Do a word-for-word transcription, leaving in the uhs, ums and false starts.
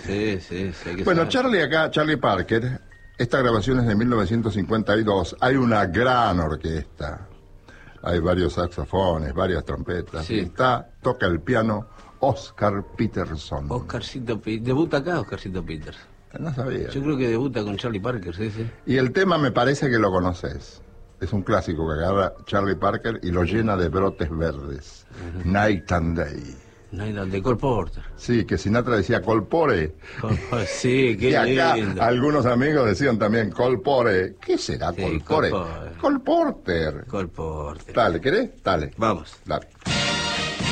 Sí, sí, sí. Hay que Bueno, saber. Charlie acá, Charlie Parker, esta grabación es de mil novecientos cincuenta y dos, hay una gran orquesta, hay varios saxofones, varias trompetas, Sí. y está, toca el piano Oscar Peterson. Oscarcito Peters. ¿Debuta acá Oscarcito Peters? No sabía. Yo creo que debuta con Charlie Parker, sí, sí. Y el tema me parece que lo conoces. Es un clásico que agarra Charlie Parker y lo llena de brotes verdes. Uh-huh. Night and Day. Night and Day, Cole Porter. Sí, que Sinatra decía Colpore. Colpore, sí, qué y acá lindo. Algunos amigos decían también Colpore. ¿Qué será sí, Colpore? Colpore. Colporter. Colporter. Dale, ¿querés? Dale. Vamos. Dale.